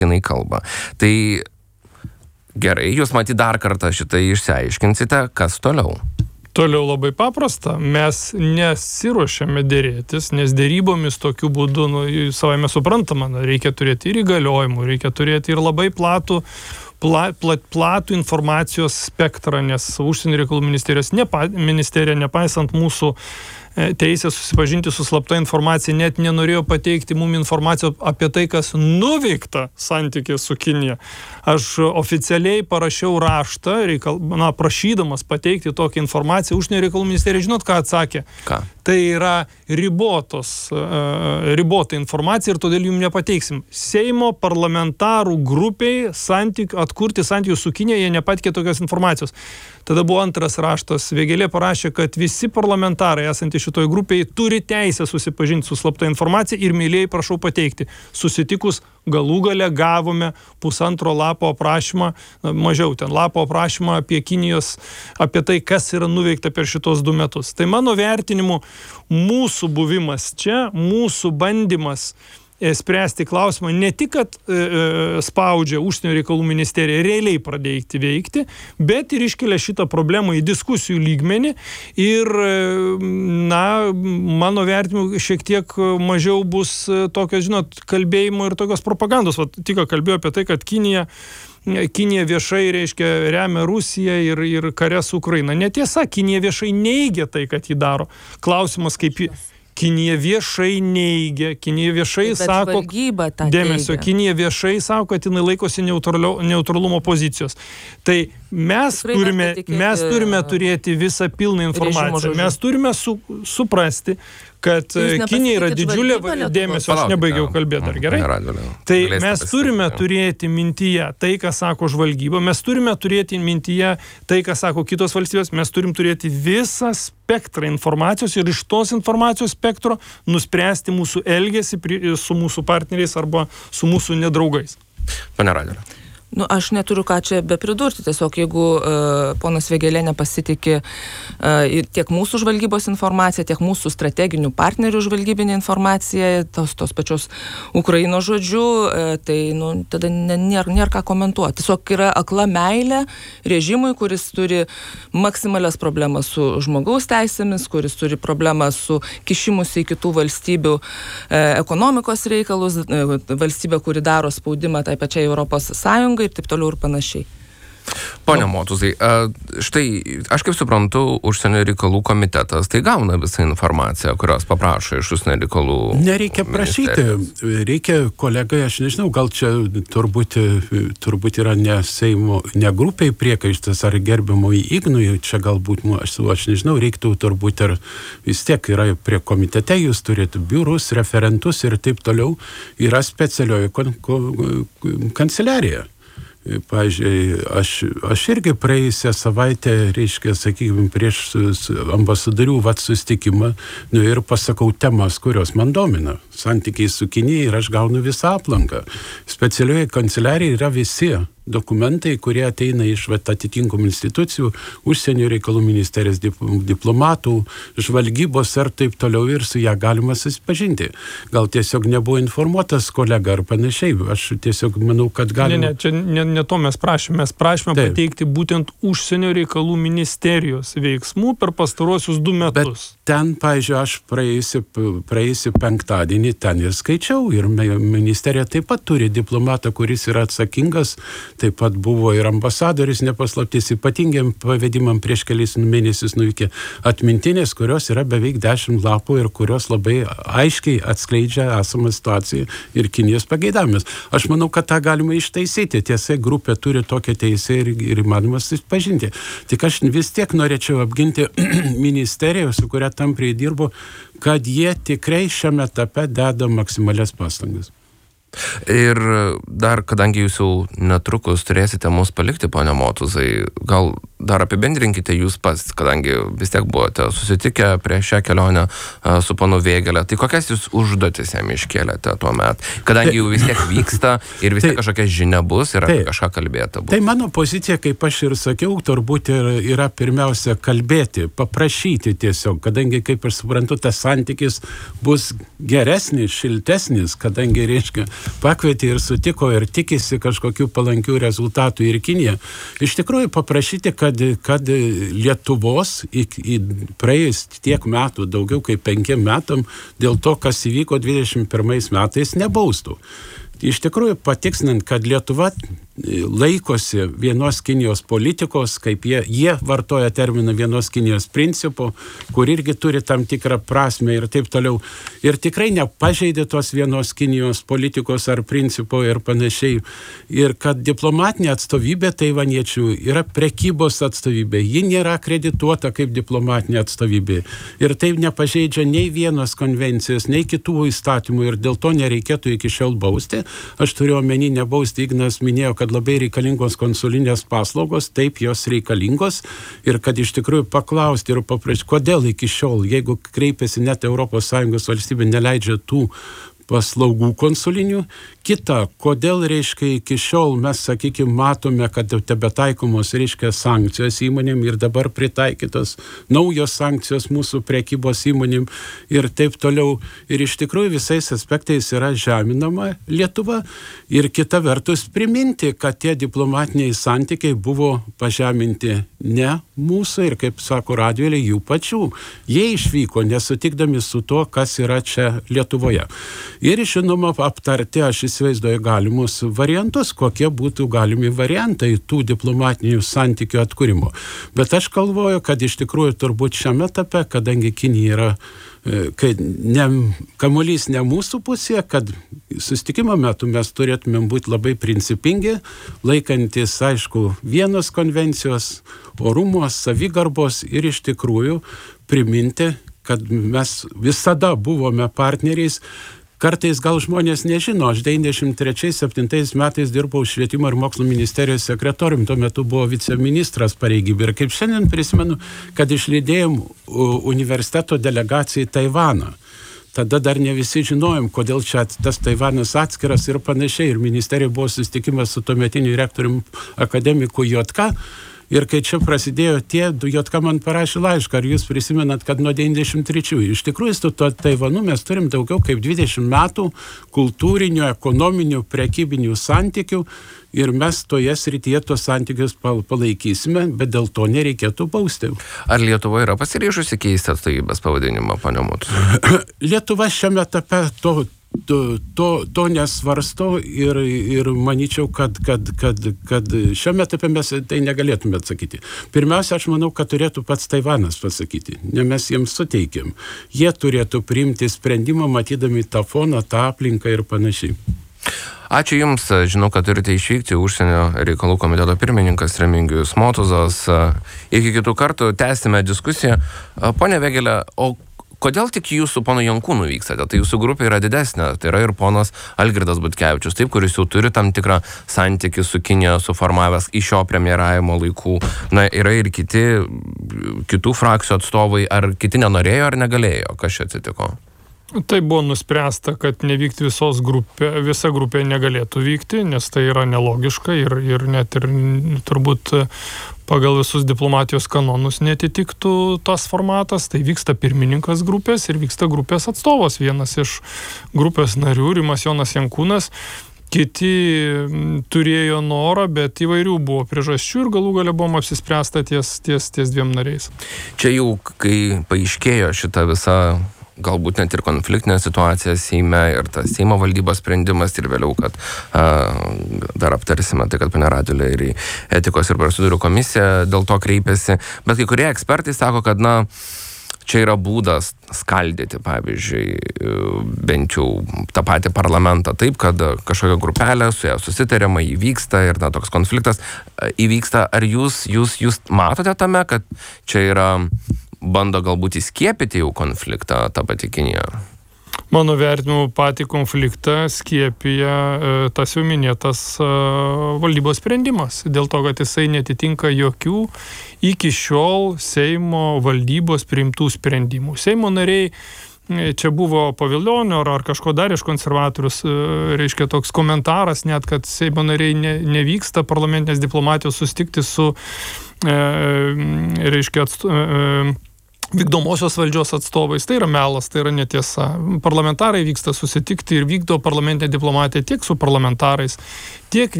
jinai kalba. Tai gerai, jūs matyt dar kartą šitą išsiaiškinsite, kas toliau. Toliau labai paprasta, mes nesiruošiame dėrėtis, nes dėrybomis tokiu būdu, savame suprantama, reikia turėti ir įgaliojimų, reikia turėti ir labai platų informacijos spektrą, nes užsienio reikalų ministerija, nepaisant mūsų teisę susipažinti su slapta informacija, net nenorėjo pateikti mums informacijos apie tai, kas nuveikta santykiai su Kinija. Aš oficialiai parašiau raštą, prašydamas pateikti tokią informaciją. Užsienio reikalų ministerija, žinot, ką atsakė? Ką? Tai yra ribota informacija ir todėl jums nepateiksim. Seimo parlamentarų grupiai atkurti santykius su Kinija, jie nepatikė tokios informacijos. Tada buvo antras raštas. Vėgėlė parašė, kad visi parlamentarai esantys šitoj grupėje turi teisę susipažinti su slapta informacija ir mylėjai prašau pateikti. Susitikus galų gale gavome 1,5 lapo aprašymą, mažiau ten lapo aprašymą apie Kinijos, apie tai, kas yra nuveikta per šitos 2 metus. Tai mano vertinimu, mūsų buvimas čia, mūsų bandymas spręsti klausimą ne tik, kad spaudžia užsienio reikalų ministerija realiai pradėti veikti, bet ir iškelia šitą problemą į diskusijų lygmenį ir, mano vertinimu, šiek tiek mažiau bus tokio, kalbėjimo ir tokios propagandos. Tik kalbėjau apie tai, kad Kinija viešai, remia Rusiją ir kare su Ukraina. Netiesa, Kinija viešai neigia tai, kad jį daro. Klausimas, kaip Kinija viešai neigia, Kinija viešai sako, Kinija viešai sako, kad jinai laikosi neutralumo pozicijos. Tai mes turime turėti visą pilną informaciją. Mes turime suprasti, kad Kinija yra didžiulė dėmesio, aš nebaigiau kalbėti dar, gerai? Tai mes turime turėti mintyje tai, ką sako žvalgyba, mes turime turėti mintyje tai, ką sako kitos valstybės, mes turim turėti visą spektrą informacijos ir iš tos informacijos spektro nuspręsti mūsų elgesį su mūsų partneriais arba su mūsų nedraugais. Pane Radvilė. Aš neturiu ką čia bepridurti, tiesiog jeigu ponas Vėgėlė nepasitikė tiek mūsų žvalgybos informacija, tiek mūsų strateginių partnerių žvalgybinė informacija, tos pačios Ukrainos žodžiu, tai tada nėra ką komentuoti. Tiesiog yra akla meilė režimui, kuris turi maksimalias problemas su žmogaus teisėmis, kuris turi problemą su kišimusi į kitų valstybių ekonomikos reikalus, valstybė, kuri daro spaudimą tai pačiai Europos Sąjungai ir taip toliau ir panašiai. Pone Motuzai, štai, aš kaip suprantu, užsienio reikalų komitetas tai gauna visą informaciją, kurios paprašo iš užsienio reikalų. Nereikia prašyti, reikia, kolegai, aš nežinau, gal čia turbūt yra ne Seimo, ne grupiai priekaištas ar gerbiamui Ignui, čia galbūt, aš nežinau, reiktų turbūt ir vis tiek yra prie komitete, jūs turite biurus, referentus ir taip toliau, yra specialioji kanceliarija. Pavyzdžiui, aš irgi praėjusią savaitę, sakykime, prieš ambasadorių susitikimą, ir pasakau temas, kurios man domina. Santykiai su Kinija ir aš gaunu visą aplanką. Specialioje kanceliarijoje yra visi dokumentai, kurie ateina iš atitinkamų institucijų, užsienio reikalų ministerijos diplomatų, žvalgybos ir taip toliau, ir su ją galima susipažinti. Gal tiesiog nebuvo informuotas kolega ar panašiai. Aš tiesiog manau, kad galima... Čia ne to mes prašėme. Mes prašėme pateikti būtent užsienio reikalų ministerijos veiksmų per pastaruosius 2 metus. Bet ten, pavyzdžiui, aš praėjusi penktadienį ten ir skaičiau, ir ministerija taip pat turi diplomatą, kuris yra atsakingas. Taip pat buvo ir ambasadoris, nepaslaptis, ypatingiam pavedimam prieš kelis mėnesius nuvykę atmintinės, kurios yra beveik 10 lapų ir kurios labai aiškiai atskleidžia esamą situaciją ir Kinijos pageidavimus. Aš manau, kad tą galima ištaisyti. Tiesa, grupė turi tokią teisę ir įmanoma susipažinti. Tik aš vis tiek norėčiau apginti ministeriją, su kuria tampriai dirbu, kad jie tikrai šiame etape deda maksimalias pastangas. Ir dar, kadangi jūs jau netrukus turėsite mus palikti, pone Motuzai, gal dar apibendrinkite jūs pats, kadangi vis tiek buvote susitikę prieš šią kelionę su panu Vėgėle, tai kokias jūs užduotis jam iškėlėte tuo metu? Kadangi jau vis tiek vyksta ir vis tiek kažkokia žinia bus ir apie kažką kalbėta bus. Tai mano pozicija, kaip aš ir sakiau, turbūt yra pirmiausia kalbėti, paprašyti tiesiog, kadangi, kaip aš suprantu, tas santykis bus geresnis, šiltesnis, kadangi, reiškia, pakvietė ir sutiko ir tikisi kažkokių palankių rezultatų ir Kinija. Iš tikrųjų paprašyti, kad Lietuvos praėjus tiek metų, daugiau kaip 5 metam, dėl to, kas įvyko 21 metais, nebaustų. Iš tikrųjų, patikslinant, kad Lietuva laikosi vienos Kinijos politikos, kaip jie vartoja terminą vienos Kinijos principų, kur irgi turi tam tikrą prasme ir taip toliau. Ir tikrai nepažeidė tos vienos Kinijos politikos ar principų ir panašiai. Ir kad diplomatinė atstovybė taivaniečių yra prekybos atstovybė. Ji nėra akredituota kaip diplomatinė atstovybė. Ir tai nepažeidžia nei vienos konvencijos, nei kitų įstatymų ir dėl to nereikėtų iki šiol bausti. Aš turiu omeny nebausti, Ignas minėjo, kad labai reikalingos konsulinės paslaugos, taip jos reikalingos ir kad iš tikrųjų paklausti ir paprašyti, kodėl iki šiol, jeigu kreipiasi net ES valstybė, neleidžia tų paslaugų konsulinių. Kita, kodėl, reiškia, iki šiol mes, sakykime, matome, kad tebetaikomos, reiškia, sankcijos įmonėm ir dabar pritaikytos naujos sankcijos mūsų prekybos įmonėm ir taip toliau. Ir iš tikrųjų visais aspektais yra žeminama Lietuva. Ir kita vertus priminti, kad tie diplomatiniai santykiai buvo pažeminti ne mūsų ir, kaip sako radijolė, jų pačių. Jie išvyko nesutikdami su to, kas yra čia Lietuvoje. Ir žinoma, aptarti, aš įsivaizduoju, galimus variantus, kokie būtų galimi variantai tų diplomatinių santykių atkūrimo. Bet aš galvoju, kad iš tikrųjų turbūt šiame etape, kadangi Kinija yra, kad kamuolys ne mūsų pusėje, kad susitikimo metu mes turėtumėm būti labai principingi, laikantis, aišku, vienos konvencijos, orumo, savigarbos ir iš tikrųjų priminti, kad mes visada buvome partneriais. Kartais gal žmonės nežino, aš 93-7 metais dirbau švietimo ir mokslo ministerijos sekretorium, tuo metu buvo viceministras pareigybė ir kaip šiandien prisimenu, kad išlydėjom universiteto delegaciją į Taivaną. Tada dar ne visi žinojom, kodėl čia tas Taivanas atskiras ir panašiai. Ir ministerijoje buvo susitikimas su tuometiniu rektorium akademiku Jotka. Ir kai čia prasidėjo Jotka man parašė laišką, ar jūs prisimenat, kad nuo 93. Iš tikrųjų, su to Taivanu mes turim daugiau kaip 20 metų kultūrinių, ekonominių, prekybinių santykių ir mes toje srityje tos santykius palaikysime, bet dėl to nereikėtų bausti. Ar Lietuva yra pasiryžusi keisti atstovybės pavadinimą, ponia Motuz? Lietuva šiame etape to nesvarsto ir manyčiau, kad šiame etape mes tai negalėtume atsakyti. Pirmiausia, aš manau, kad turėtų pats Taivanas pasakyti, ne mes jiems suteikėm. Jie turėtų priimti sprendimą, matydami tą foną, tą aplinką ir panašiai. Ačiū Jums, žinau, kad turite išvykti, užsienio reikalų komiteto pirmininkas Remigijus Motuzas. Iki kitų kartų tęsime diskusiją. Pone Vėgėlė, o kodėl tik jūs su ponu Jankūnu vykstate? Tai jūsų grupė yra didesnė, tai yra ir ponas Algirdas Butkevičius, taip, kuris jau turi tam tikrą santykį su Kinija suformavęs iš šio premjeravimo laikų. Na, yra ir kitų frakcijų atstovai, ar kiti nenorėjo ar negalėjo, kas čia atsitiko? Tai buvo nuspręsta, kad nevykti visa grupė negalėtų vykti, nes tai yra nelogiška ir net ir turbūt pagal visus diplomatijos kanonus netitiktų tas formatas. Tai vyksta pirmininkas grupės ir vyksta grupės atstovas. Vienas iš grupės narių, Rimas Jonas Jankūnas. Kiti turėjo norą, bet įvairių buvo priežasčių ir galų gale buvom apsispręsta ties 2 nariais. Čia jau, kai paaiškėjo šita visa galbūt net ir konfliktinė situacija Seime ir tas Seimo valdybos sprendimas ir vėliau, kad dar aptarsime tai, kad ponia Radvilė ir į etikos ir procedūrų komisiją dėl to kreipėsi. Bet kai kurie ekspertai sako, kad čia yra būdas skaldyti, pavyzdžiui, bent jau tą patį parlamentą taip, kad kažkokia grupelė su ją susitariama, įvyksta ir toks konfliktas įvyksta. Ar jūs matote tame, kad čia yra bando galbūt įskiepyti jau konfliktą tą patį Kiniją? Mano vertinimu patį konfliktą skiepija tas jau minėtas valdybos sprendimas, dėl to, kad jisai netitinka jokių iki šiol Seimo valdybos priimtų sprendimų. Seimo nariai, čia buvo Pavilionio ar kažko dar iš konservatorius, reiškia toks komentaras net, kad Seimo nariai nevyksta parlamentinės diplomatijos susitikti su, reiškia, vykdomosios valdžios atstovais, tai yra melas, tai yra netiesa. Parlamentarai vyksta susitikti ir vykdo parlamentinę diplomatiją tiek su parlamentarais, tiek